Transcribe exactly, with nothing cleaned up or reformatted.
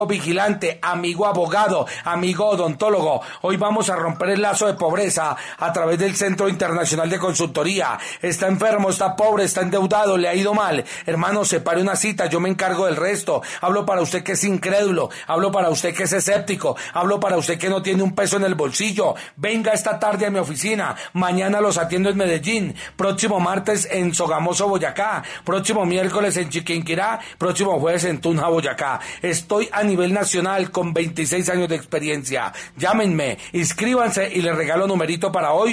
vigilante, amigo abogado, amigo odontólogo. Hoy vamos a romper el lazo de pobreza a través del Centro Internacional de Consultoría. Está enfermo, está pobre, está endeudado, le ha ido mal. Hermano, separe una cita, yo me encargo del resto. Hablo para usted que es incrédulo, hablo para usted que es escéptico, hablo para usted que no tiene un peso en el bolsillo. Venga esta tarde a mi oficina, mañana los atiendo en Medellín, próximo martes en Sogamoso, Boyacá, próximo miércoles en Chiquinquirá, próximo jueves en Tunja, Boyacá. Estoy a nivel nacional con veintiséis años de experiencia. Llámenme, inscríbanse y les regalo numerito para hoy.